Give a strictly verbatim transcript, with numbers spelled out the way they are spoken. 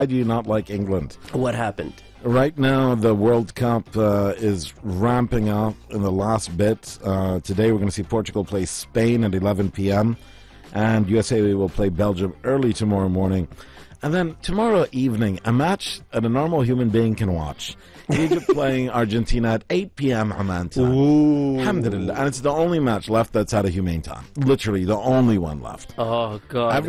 Why do you not like England? What happened? Right now, the World Cup uh, is ramping up in the last bit. Uh, today, we're going to see Portugal play Spain at eleven p.m. and U S A will play Belgium early tomorrow morning. And then tomorrow evening, a match that a normal human being can watch. Egypt playing Argentina at eight p.m. Oman time. Ooh. Alhamdulillah. And it's the only match left that's had a humane time. Literally, the only one left. Oh, God. Every